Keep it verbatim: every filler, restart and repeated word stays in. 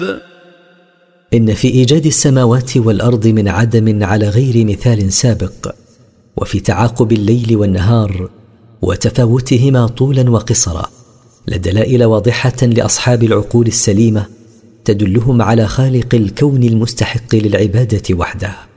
إن في إيجاد السماوات والأرض من عدم على غير مثال سابق، وفي تعاقب الليل والنهار وتفاوتهما طولا وقصرا لدلائل واضحة لأصحاب العقول السليمة تدلهم على خالق الكون المستحق للعبادة وحده.